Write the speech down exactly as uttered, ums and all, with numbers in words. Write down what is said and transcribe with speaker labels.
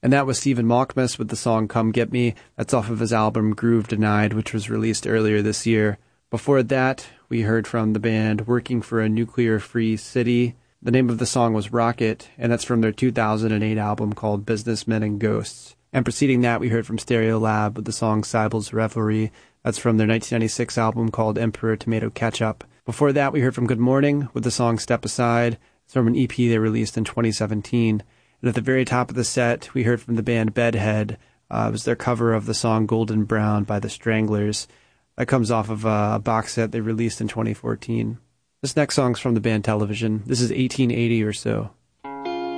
Speaker 1: And that was Stephen Malkmus with the song Come Get Me. That's off of his album Groove Denied, which was released earlier this year. Before that, we heard from the band Working for a Nuclear-Free City. The name of the song was Rocket, and that's from their two thousand eight album called Businessmen and Ghosts. And preceding that, we heard from Stereolab with the song Cybel's Revelry. That's from their nineteen ninety-six album called Emperor Tomato Ketchup. Before that, we heard from Good Morning with the song Step Aside. It's from an E P they released in twenty seventeen. And at the very top of the set, we heard from the band Bedhead. Uh, it was their cover of the song Golden Brown by the Stranglers. That comes off of a box set they released in twenty fourteen. This next song's from the band Television. This is eighteen eighty or so.